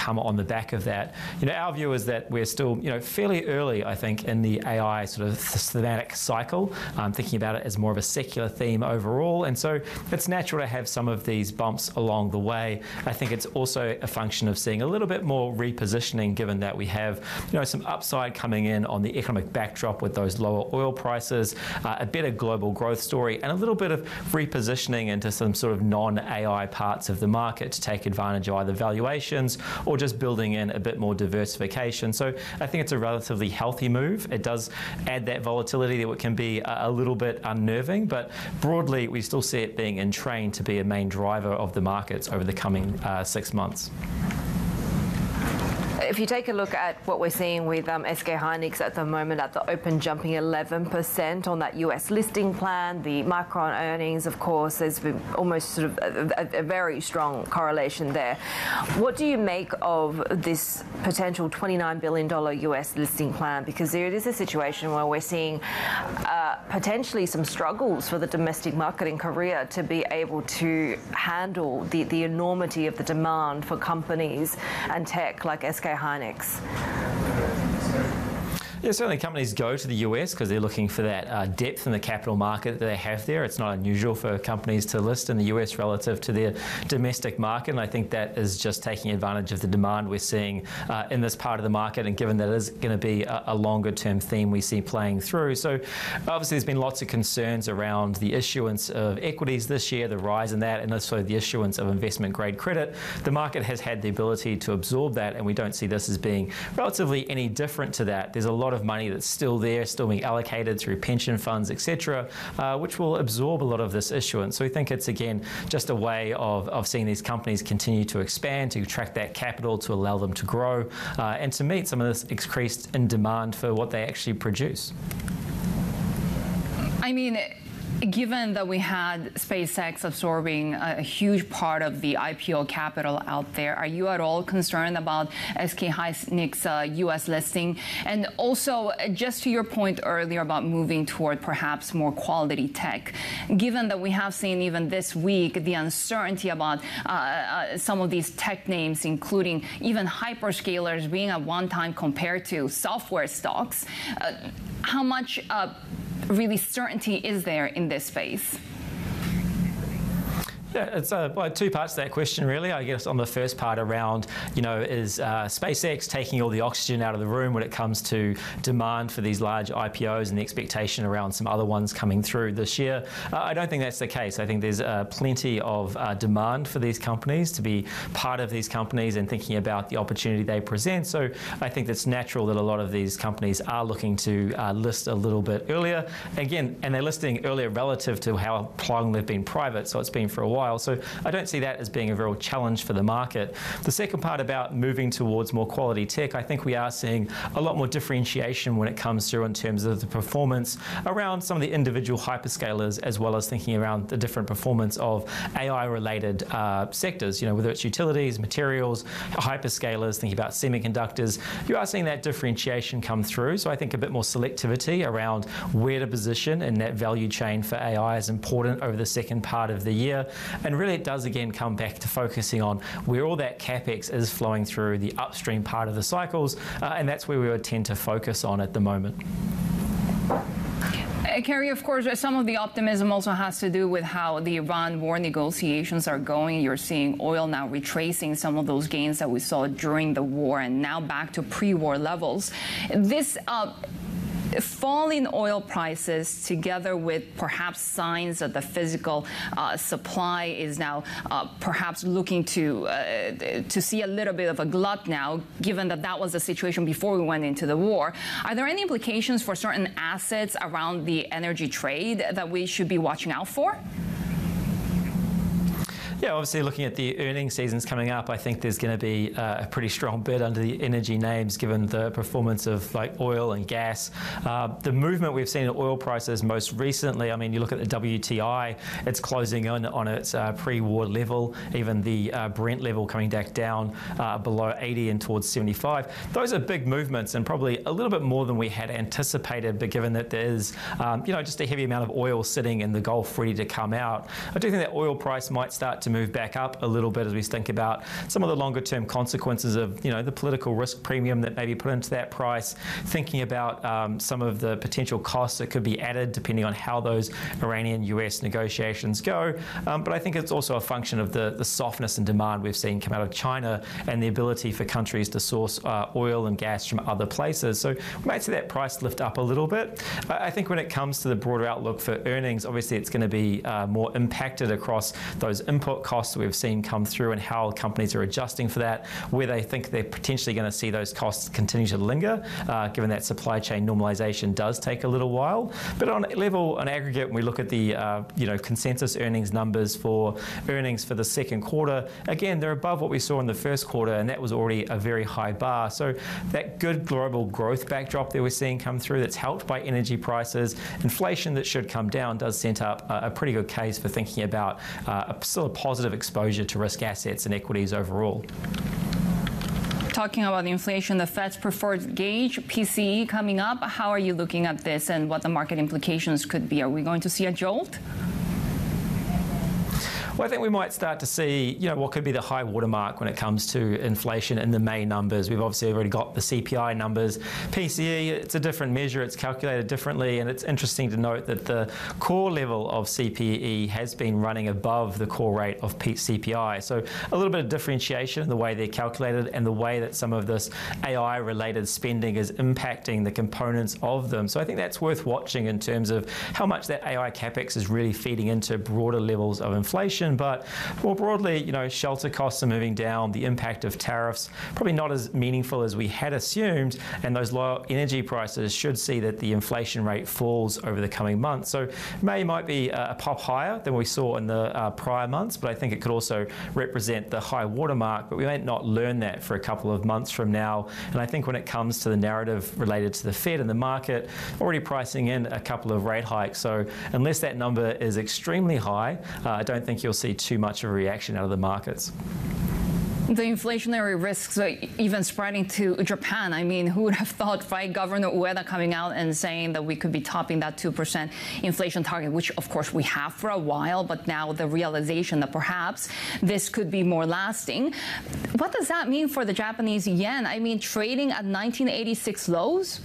come on the back of that. Our view is that we're still, fairly early, I think, in the AI sort of thematic cycle, thinking about it as more of a secular theme overall. And so it's natural to have some of these bumps along the way. I think it's also a function of seeing a little bit more repositioning, given that we have, some upside coming in on the economic backdrop with those lower oil prices, a better global growth story, and a little bit of repositioning into some sort of non-AI parts of the market to take advantage of either valuations or just building in a bit more diversification. So I think it's a relatively healthy move. It does add that volatility that can be a little bit unnerving, but broadly we still see it being in train to be a main driver of the markets over the coming 6 months. If you take a look at what we're seeing with SK Hynix at the moment, at the open jumping 11% on that US listing plan, the Micron earnings, of course, there's been almost sort of a very strong correlation there. What do you make of this potential $29 billion US listing plan? Because there is a situation where we're seeing potentially some struggles for the domestic market in Korea to be able to handle the enormity of the demand for companies and tech like SK Hynix. Yeah, certainly companies go to the US because they're looking for that depth in the capital market that they have there. It's not unusual for companies to list in the US relative to their domestic market, and I think that is just taking advantage of the demand we're seeing in this part of the market, and given that it is going to be a longer term theme we see playing through. So obviously there's been lots of concerns around the issuance of equities this year, the rise in that, and also the issuance of investment grade credit. The market has had the ability to absorb that, and we don't see this as being relatively any different to that. There's a lot of money that's still there, still being allocated through pension funds, etc., which will absorb a lot of this issuance. So we think it's, again, just a way of seeing these companies continue to expand, to attract that capital, to allow them to grow, and to meet some of this increased in demand for what they actually produce. I mean, given that we had SpaceX absorbing a huge part of the IPO capital out there, are you at all concerned about SK Hynix US listing? And also, just to your point earlier about moving toward perhaps more quality tech, given that we have seen even this week the uncertainty about some of these tech names, including even hyperscalers being at one time compared to software stocks, how much really certainty is there in this space? Yeah, it's two parts to that question, really. I guess on the first part around, is SpaceX taking all the oxygen out of the room when it comes to demand for these large IPOs and the expectation around some other ones coming through this year? I don't think that's the case. I think there's plenty of demand for these companies to be part of these companies and thinking about the opportunity they present. So I think it's natural that a lot of these companies are looking to list a little bit earlier. Again, and they're listing earlier relative to how long they've been private, so it's been for a while. So I don't see that as being a real challenge for the market. The second part about moving towards more quality tech, I think we are seeing a lot more differentiation when it comes through in terms of the performance around some of the individual hyperscalers, as well as thinking around the different performance of AI-related sectors, whether it's utilities, materials, hyperscalers, thinking about semiconductors. You are seeing that differentiation come through. So I think a bit more selectivity around where to position in that value chain for AI is important over the second part of the year. And really it does again come back to focusing on where all that CapEx is flowing through the upstream part of the cycles, and that's where we would tend to focus on at the moment. Kerry, of course, some of the optimism also has to do with how the Iran war negotiations are going. You're seeing oil now retracing some of those gains that we saw during the war and now back to pre-war levels. This fall in oil prices, together with perhaps signs that the physical supply is now perhaps looking to see a little bit of a glut now, given that that was the situation before we went into the war. Are there any implications for certain assets around the energy trade that we should be watching out for? Yeah, obviously looking at the earnings seasons coming up, I think there's going to be a pretty strong bid under the energy names given the performance of like oil and gas. The movement we've seen in oil prices most recently, I mean, you look at the WTI, it's closing in on its pre-war level, even the Brent level coming back down below 80 and towards 75. Those are big movements and probably a little bit more than we had anticipated, but given that there is, just a heavy amount of oil sitting in the Gulf ready to come out, I do think that oil price might start to move back up a little bit as we think about some of the longer term consequences of, the political risk premium that may be put into that price, thinking about some of the potential costs that could be added depending on how those Iranian-US negotiations go. But I think it's also a function of the softness in demand we've seen come out of China and the ability for countries to source oil and gas from other places. So we might see that price lift up a little bit. I think when it comes to the broader outlook for earnings, obviously it's going to be more impacted across those input costs that we've seen come through and how companies are adjusting for that, where they think they're potentially going to see those costs continue to linger, given that supply chain normalization does take a little while. But on aggregate, when we look at the consensus earnings numbers for earnings for the second quarter, again, they're above what we saw in the first quarter, and that was already a very high bar. So that good global growth backdrop that we're seeing come through, that's helped by energy prices, inflation that should come down, does set up a pretty good case for thinking about still a positive exposure to risk assets and equities overall. Talking about inflation, the Fed's preferred gauge, PCE, coming up. How are you looking at this and what the market implications could be? Are we going to see a jolt? Well, I think we might start to see, what could be the high watermark when it comes to inflation in the May numbers. We've obviously already got the CPI numbers. PCE, it's a different measure. It's calculated differently, and it's interesting to note that the core level of CPE has been running above the core rate of CPI. So a little bit of differentiation in the way they're calculated and the way that some of this AI-related spending is impacting the components of them. So I think that's worth watching in terms of how much that AI CapEx is really feeding into broader levels of inflation. But more broadly, shelter costs are moving down. The impact of tariffs probably not as meaningful as we had assumed, and those lower energy prices should see that the inflation rate falls over the coming months. So May might be a pop higher than we saw in the prior months, but I think it could also represent the high watermark, but we may not learn that for a couple of months from now. And I think when it comes to the narrative related to the Fed and the market, already pricing in a couple of rate hikes. So unless that number is extremely high, I don't think you'll see too much of a reaction out of the markets. The inflationary risks are even spreading to Japan. I mean, who would have thought, right? Governor Ueda coming out and saying that we could be topping that 2% inflation target, which of course we have for a while, but now the realization that perhaps this could be more lasting. What does that mean for the Japanese yen? I mean, trading at 1986 lows?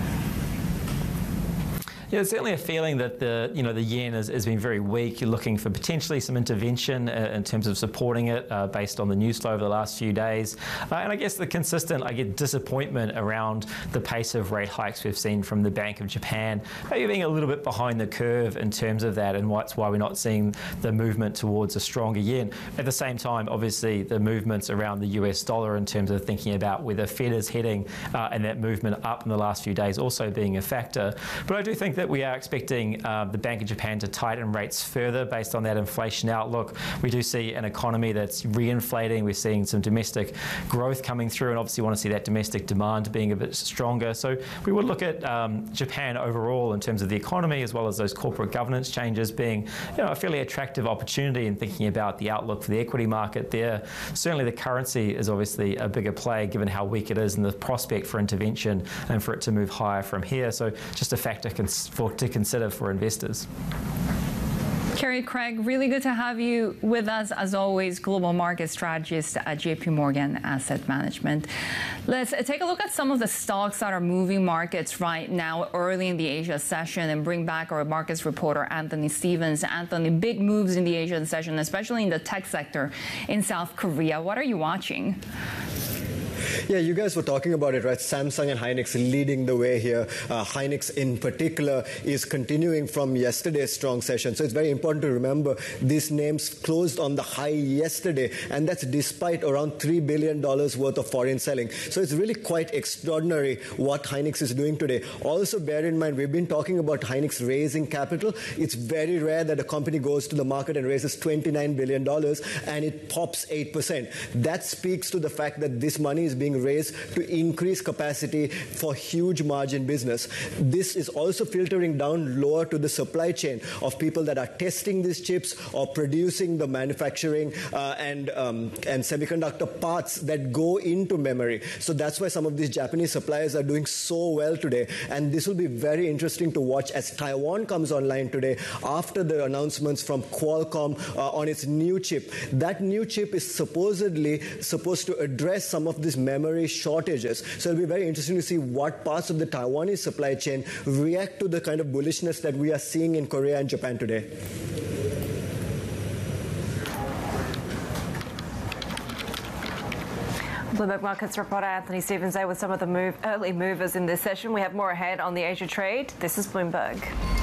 Yeah, there's certainly a feeling that the yen has been very weak. You're looking for potentially some intervention in terms of supporting it based on the news flow over the last few days. And I guess the consistent, disappointment around the pace of rate hikes we've seen from the Bank of Japan, maybe being a little bit behind the curve in terms of that, and that's why we're not seeing the movement towards a stronger yen. At the same time, obviously, the movements around the US dollar in terms of thinking about where the Fed is heading and that movement up in the last few days also being a factor. But I do think that we are expecting the Bank of Japan to tighten rates further based on that inflation outlook. We do see an economy that's reinflating. We're seeing some domestic growth coming through, and obviously want to see that domestic demand being a bit stronger. So we would look at Japan overall in terms of the economy, as well as those corporate governance changes being a fairly attractive opportunity in thinking about the outlook for the equity market there. Certainly the currency is obviously a bigger play given how weak it is and the prospect for intervention and for it to move higher from here. So just a factor to consider for investors. Carey Craig, really good to have you with us, as always, global market strategist at JP Morgan Asset Management. Let's take a look at some of the stocks that are moving markets right now early in the Asia session and bring back our markets reporter, Anthony Stevens. Anthony, big moves in the Asian session, especially in the tech sector in South Korea. What are you watching? Yeah, you guys were talking about it, right? Samsung and Hynix leading the way here. Hynix in particular is continuing from yesterday's strong session. So it's very important to remember these names closed on the high yesterday, and that's despite around $3 billion worth of foreign selling. So it's really quite extraordinary what Hynix is doing today. Also bear in mind, we've been talking about Hynix raising capital. It's very rare that a company goes to the market and raises $29 billion and it pops 8%. That speaks to the fact that this money is being being raised to increase capacity for huge margin business. This is also filtering down lower to the supply chain of people that are testing these chips or producing the manufacturing and semiconductor parts that go into memory. So that's why some of these Japanese suppliers are doing so well today. And this will be very interesting to watch as Taiwan comes online today after the announcements from Qualcomm on its new chip. That new chip is supposedly supposed to address some of these memory shortages. So it'll be very interesting to see what parts of the Taiwanese supply chain react to the kind of bullishness that we are seeing in Korea and Japan today. Bloomberg Markets reporter Anthony Stevens there with some of the early movers in this session. We have more ahead on the Asia trade. This is Bloomberg.